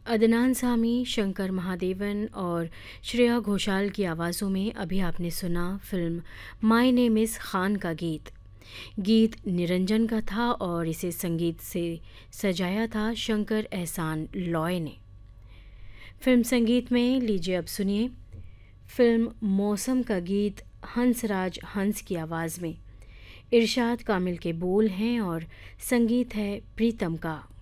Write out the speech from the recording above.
अदनान सामी, शंकर महादेवन और श्रेया घोषाल की आवाज़ों में अभी आपने सुना film my name is Khan का गीत। गीत निरंजन का था और इसे संगीत से सजाया था शंकर एहसान लॉय ने। फिल्म संगीत में लीजिए अब सुनिए फिल्म मौसम का गीत हंसराज हंस की आवाज़ में। इरशाद कामिल के बोल हैं और संगीत है प्रीतम का।